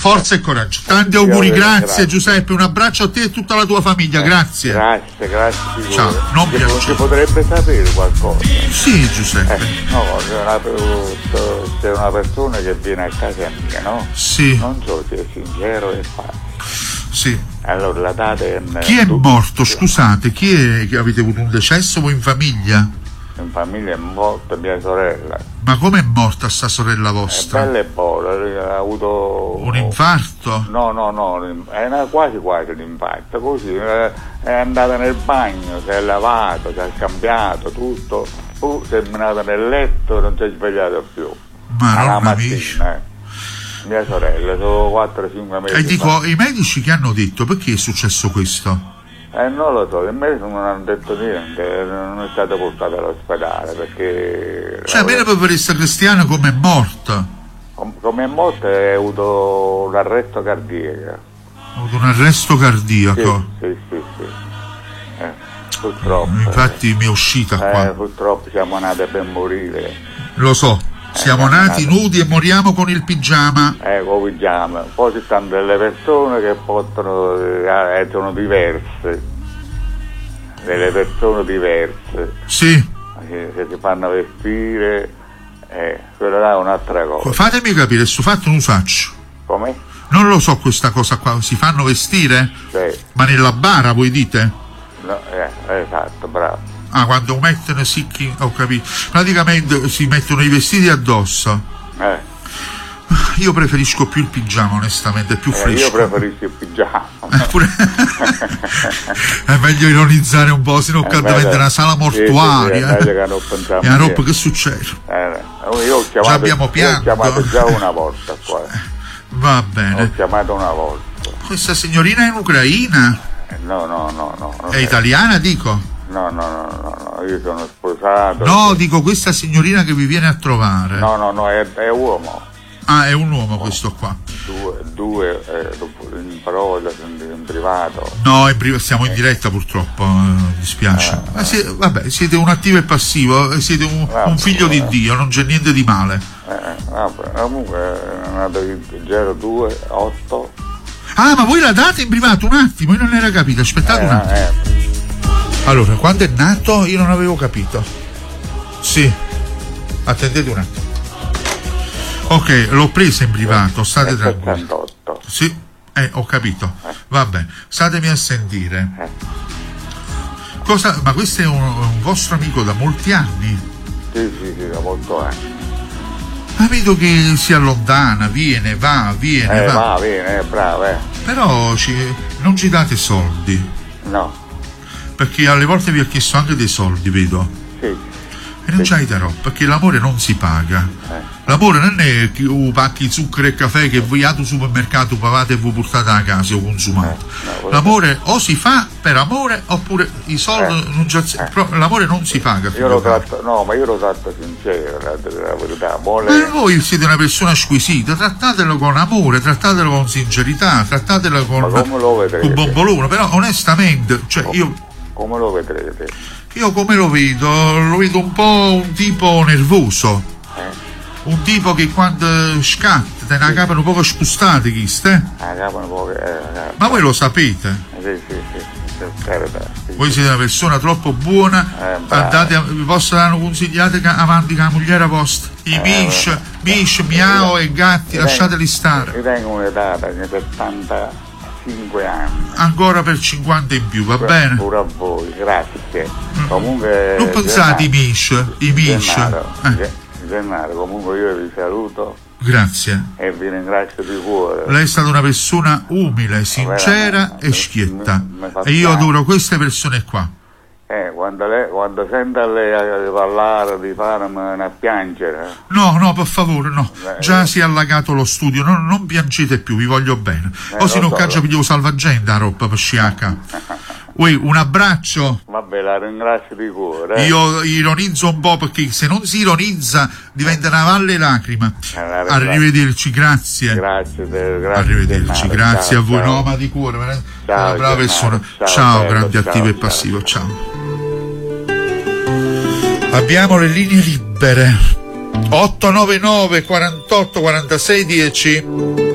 Forza e coraggio. Tanti auguri, grazie Giuseppe, un abbraccio a te e tutta la tua famiglia, grazie. Grazie. Ciao, non piangere. Si potrebbe sapere qualcosa? Sì, Giuseppe. No, c'è una persona che viene a casa mia, no? Sì. Non so se è sincero e fa. Sì. Allora la data è... Chi è morto? Scusate, chi è che avete avuto un decesso voi in famiglia? In famiglia è morta mia sorella. Ma come è morta sta sorella vostra? È bella e buona, ha avuto... Un infarto? No, è quasi un infarto, così è andata nel bagno, si è lavato, si è cambiato tutto, si è menato nel letto e non si è svegliato più. Ma alla mattina, mia sorella, sono 4-5 mesi. E dico, i medici che hanno detto, perché è successo questo? Non lo so, i medici non hanno detto niente, non è stato portato all'ospedale perché... Cioè, bene per essere cristiano come è morta? Come è morta ha avuto un arresto cardiaco. Ha avuto un arresto cardiaco? Sì. Purtroppo. Infatti mi è uscita qua. Purtroppo siamo nati per morire. Lo so, siamo nati nudi e moriamo con il pigiama. Con il pigiama. Poi ci stanno delle persone che portano, sono diverse. Delle persone diverse. Sì. Che si fanno vestire, quella là è un'altra cosa. Fatemi capire, sto fatto un usaccio. Come? Non lo so questa cosa qua, si fanno vestire? Sì. Ma nella bara voi dite? No, esatto, bravo. Ah, quando mettono sicchi, ho capito. Praticamente si mettono i vestiti addosso. Io preferisco più il pigiama, onestamente, è più fresco. Io preferisco il pigiama. È meglio ironizzare un po', sennò diventa una sala mortuaria. Sì, e a roba che succede? Io abbiamo pianto. Ho chiamato già una volta qua. Va bene. Ho chiamato una volta. Questa signorina è in Ucraina? No. È italiana, dico? No, io sono sposato. No, dico questa signorina che vi viene a trovare. No, è uomo. Ah, è un uomo questo qua. Due in parola, in privato. No, siamo in diretta purtroppo, mi dispiace. Vabbè, siete un attivo e passivo, siete un figlio di Dio, non c'è niente di male. Comunque è nato il 02-8. Ah, ma voi la date in privato un attimo, io non era capito, aspettate un attimo. Allora, quando è nato io non avevo capito. Sì, attendete un attimo. Ok, l'ho presa in privato, state tranquilli. 78. Sì, ho capito. Vabbè, statemi a sentire. Ma questo è un vostro amico da molti anni? Sì, da molto anni. Ma vedo che si allontana, viene, va. Viene, bravo, Però non ci date soldi. No. Perché alle volte vi ho chiesto anche dei soldi, vedo. Sì. E non ci darò, perché l'amore non si paga. L'amore non è che pacchi zucchero e caffè che voi al supermercato pagate e voi portate a casa o consumate. L'amore o si fa per amore oppure i soldi non c'è. L'amore non si paga. Io lo tratto sincero, la verità. Ma voi siete una persona squisita, trattatelo con amore, trattatelo con sincerità, trattatelo con bombolone, però onestamente, come lo vedrete? Io come lo vedo un po' un tipo nervoso. Un tipo che quando scatta te ne capano poco spustate, ma voi lo sapete? Sì. Voi siete una persona troppo buona, vi posso dare consigliate avanti con la moglie vostra. I mish, miao e gatti, lasciateli stare. Io tengo un'età di 75 anni. Ancora per 50 in più, va bene? Pure a voi, grazie. Comunque non pensate i mish. Gennaro, comunque io vi saluto. Grazie. E vi ringrazio di cuore. Lei è stata una persona umile, sincera e schietta. E io adoro queste persone qua. Quando sento lei parlare di farmi a piangere. No, per favore, no. Già si è allagato lo studio, non piangete più, vi voglio bene. O se non caccia piglio salvagente a roba per sciacca. Un abbraccio. Vabbè, la ringrazio di cuore. Io ironizzo un po' perché se non si ironizza diventa una valle lacrima. Arrivederci, grazie. Grazie. Arrivederci, grazie a voi. No, ma di cuore, una brava persona. Ciao, grande attivo e passivo, ciao. Abbiamo le linee libere. 899 48 46 10.